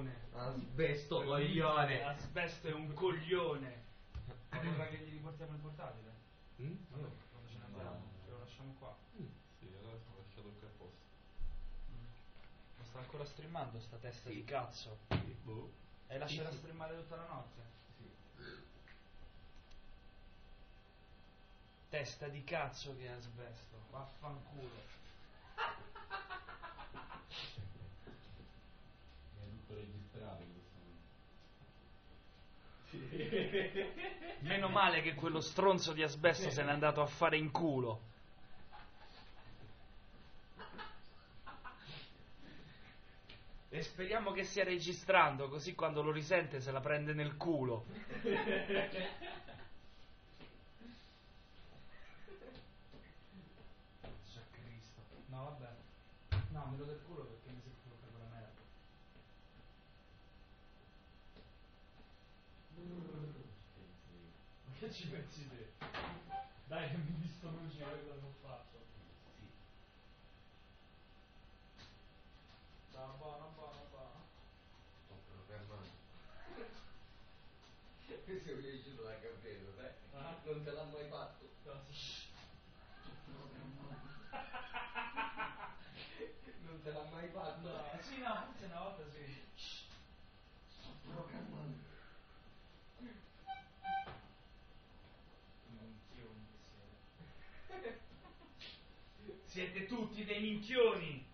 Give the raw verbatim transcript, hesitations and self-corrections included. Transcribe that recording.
coglione. Asbesto coglione. Asbesto è un coglione. Allora che gli riportiamo il portatile? Mm? Quando, quando ce ne andiamo? Ce lo lasciamo qua. Mm. Sì, allora sono lasciato qui apposta. Ma sta ancora streamando sta testa Sì. di cazzo? Sì, boh. E lascerà Sì, sì. streamare tutta la notte? Sì. Testa di cazzo che è asbesto. Vaffanculo. È tutto registrato questo. Meno male che quello stronzo di asbesto se n'è andato a fare in culo. E speriamo che stia registrando, così quando lo risente se la prende nel culo. Gesù Cristo. No, vabbè. No, me lo del culo perché mi si può per quella merda. Ma che ci pensi te? Dai che mi distruggi quello che non faccio. Sì. No, buono, buono, buono. Sto programmando. Sei riuscito a capirlo, sai? Ah. Non te l'ha mai fatto. No, sì. Non te l'ha mai fatto. No, sì, no, forse una volta sì. Sto programmando. Minchioni che siete. Siete tutti dei minchioni.